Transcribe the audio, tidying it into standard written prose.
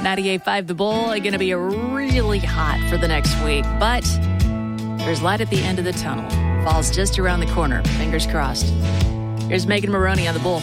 98.5 The Bull, going to be really hot for the next week, but there's light at the end of the tunnel. Fall's just around the corner. Fingers crossed. Here's Megan Maroney on The Bull.